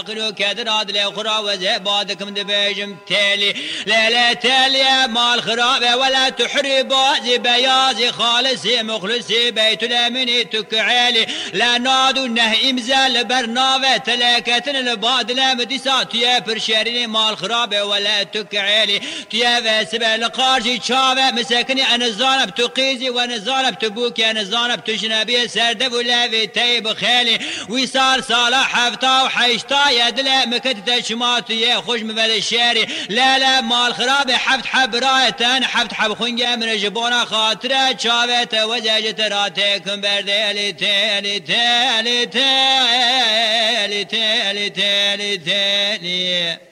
قلو كدراد لي خرا وزبادكم دبيجم تالي لا تالي مال خرابة ولا تحربا زي بيازي خالصي مخلصي بيت الامني تكعالي لا نادو نه امزال برنامه تلاكتن الباد لمديسا تيا برشاريني مال خرابة ولا تكعالي تيا فسبل قارجي شابه مسكني انا زانب تقيزي وانا زانب تبوكي انا زانب تجنبي سردب ولا في تيب خالي ويصال صالح حفتا وحيشتا يدلا مكتت شماتي خوش من الشاري لا مال خراب حفت حب رايتن حفت حب خنجة من جبونا خاطرة شابت وزاجت راتكم بردالي تالي تالي تالي تالي تالي تالي